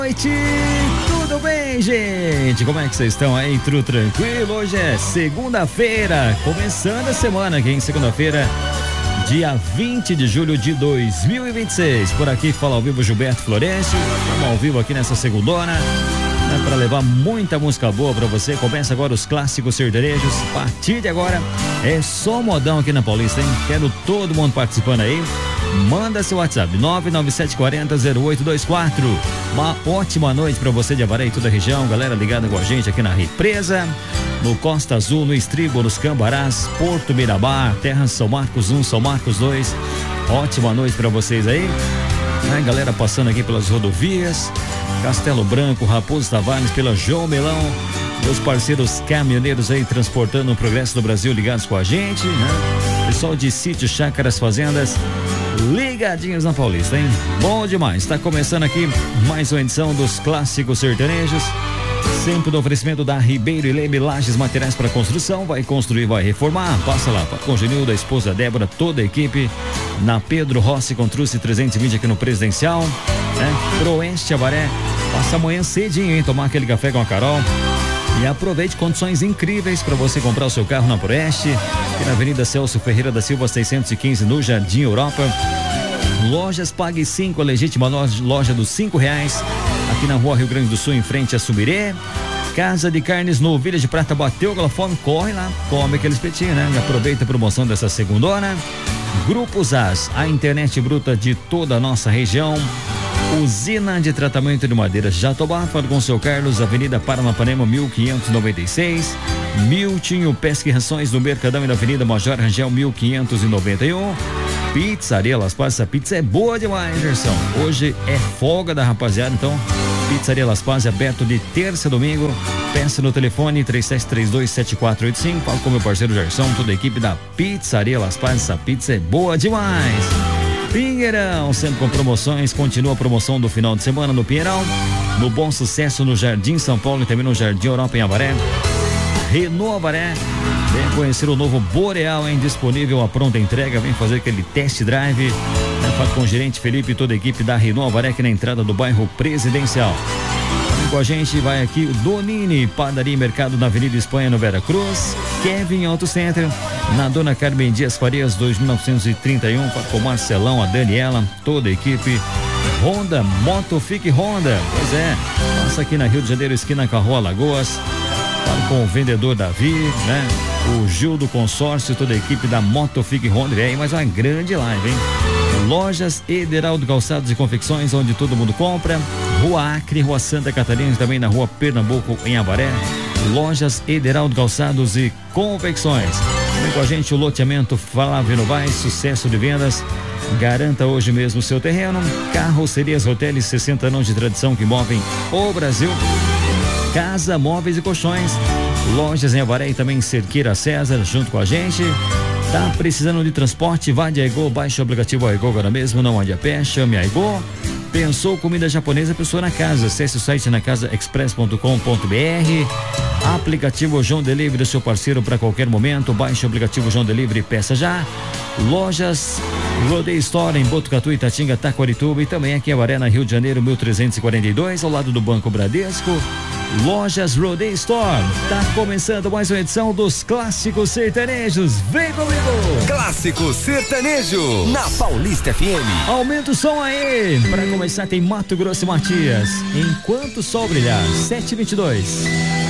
Noite, tudo bem, gente? Como é que vocês estão aí? Tudo tranquilo? Hoje é segunda-feira, começando a semana aqui, em segunda-feira, dia 20 de julho de 2026. Por aqui fala ao vivo Gilberto Florencio, estamos ao vivo aqui nessa segundona, né, para levar muita música boa para você. Começa agora os clássicos sertanejos. A partir de agora é só modão aqui na Paulista, hein? Quero todo mundo participando aí. Manda seu WhatsApp 997400824. Uma ótima noite para você de Avaré e toda a região, galera ligada com a gente aqui na Represa, no Costa Azul, no Estribo, nos Cambarás, Porto Mirabá, Terra São Marcos 1, São Marcos 2. Ótima noite para vocês aí. Galera passando aqui pelas rodovias, Castelo Branco, Raposo Tavares, pela João Melão, meus parceiros caminhoneiros aí transportando o progresso do Brasil ligados com a gente, né? Pessoal de Sítio, Chácaras, Fazendas, ligadinhos na Paulista, hein? Bom demais, está começando aqui mais uma edição dos clássicos sertanejos, sempre do oferecimento da Ribeiro e Leme Lajes, materiais para construção. Vai construir, vai reformar, passa lá com o Genildo, a esposa Débora, toda a equipe, na Pedro Rossi com Truce 320 aqui no Presidencial, né? Proeste Avaré, passa amanhã cedinho, hein? Tomar aquele café com a Carol. E aproveite condições incríveis para você comprar o seu carro na Proeste, aqui na Avenida Celso Ferreira da Silva 615, no Jardim Europa. Lojas Pague 5, a legítima loja dos R$5, aqui na Rua Rio Grande do Sul, em frente a Subirê. Casa de Carnes no Vila de Prata, bateu aquela fome, corre lá, come aquele espetinho, né? E aproveita a promoção dessa segundona. Grupo ZAS, a internet bruta de toda a nossa região. Usina de Tratamento de Madeiras Jatobá, fala com o seu Carlos, Avenida Paranapanema 1596. Miltinho Pesca e Rações no Mercadão e na Avenida Major Rangel 1591. Pizzaria Las Pazes, a pizza é boa demais, Gerson. Hoje é folga da rapaziada, então Pizzaria Las Pazes aberto de terça a domingo. Peça no telefone 37327485. Fala com meu parceiro Gerson, toda a equipe da Pizzaria Las Pazes, essa pizza é boa demais. Pinheirão, sempre com promoções, continua a promoção do final de semana no Pinheirão, no Bom Sucesso, no Jardim São Paulo e também no Jardim Europa em Avaré. Renault Avaré, vem conhecer o novo Boreal, hein? Disponível a pronta entrega, vem fazer aquele test drive, né? Fala com o gerente Felipe e toda a equipe da Renault Avaré aqui na entrada do bairro Presidencial. Com a gente vai aqui o Donini, Padaria e Mercado na Avenida Espanha, no Vera Cruz. Kevin Auto Center, na Dona Carmen Dias Farias 2931, com o Marcelão, a Daniela, toda a equipe. Honda, Motofique Honda, pois é, passa aqui na Rio de Janeiro, esquina com a Rua Lagoas. Fala com o vendedor Davi, né? O Gil do Consórcio, toda a equipe da Motofique Honda. E aí, mais uma grande live, hein? Lojas Ederaldo Calçados e Confecções, onde todo mundo compra. Rua Acre, Rua Santa Catarina, também na Rua Pernambuco, em Avaré. Lojas Ederaldo Calçados e Confecções. Vem com a gente o loteamento Flávio Novaes, sucesso de vendas. Garanta hoje mesmo o seu terreno. Carrocerias Hotéis, 60 anos de tradição que movem o Brasil. Casa, móveis e colchões. Lojas em Avaré e também em Cerqueira César, junto com a gente. Tá precisando de transporte? Vá de Aigo, baixe o aplicativo Aigo agora mesmo, não ande a pé, chame Aigo. Pensou comida japonesa, pessoa na casa, acesse o site nacasaexpress.com.br. Aplicativo João Delivery, seu parceiro para qualquer momento, baixe o aplicativo João Delivery e peça já. Lojas Rodeio Store em Botucatu, Itatinga, Taquarituba e também aqui em Avaré, na Rio de Janeiro 1342, ao lado do Banco Bradesco. Lojas Rodeio Store, tá começando mais uma edição dos Clássicos Sertanejos, vem comigo! Clássico Sertanejo, na Paulista FM. Aumenta o som aí, pra começar tem Mato Grosso e Matias, Enquanto o Sol Brilhar, 7h22.